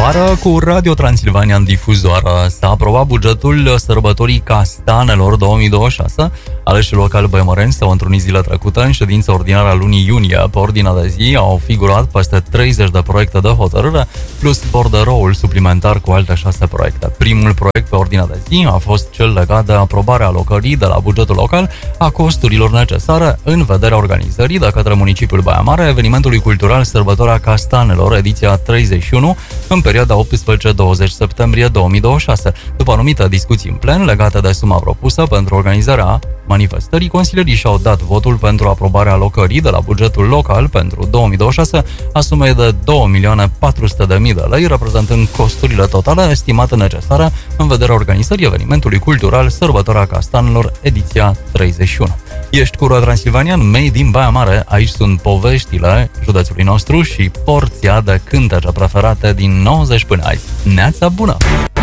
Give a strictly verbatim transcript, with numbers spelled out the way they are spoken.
vară cu Radio Transilvania în difuzoară. S-a aprobat bugetul sărbătorii Castanelor două mii douăzeci și șase. Aleșii locali băiemăreni s-au întrunit zilele trecute în ședința ordinară a lunii iunie. Pe ordinea de zi au figurat peste treizeci de proiecte de hotărâre, plus borderoul suplimentar cu alte șase proiecte. Primul proiect pe ordinea de zi a fost cel legat de aprobarea alocării de la bugetul local a costurilor necesare în vederea organizării de către municipiul Baia Mare evenimentului cultural Sărbătoarea Castanelor, ediția treizeci și unu, în perioada optsprezece douăzeci septembrie două mii douăzeci și șase. După anumite discuții în plen legate de suma propusă pentru organizarea manifestării, consilierii și-au dat votul pentru aprobarea alocării de la bugetul local pentru două mii douăzeci și șase a sumei de două milioane patru sute de mii de lei, reprezentând costurile totale estimate necesare în vederea organizării evenimentului cultural Sărbătoarea Castanelor, ediția treizeci și unu. Ești cu Radio Transilvanian, mei din Baia Mare, aici sunt poveștile județului nostru și porția de cântece preferate din nouăzeci până azi. Neața bună!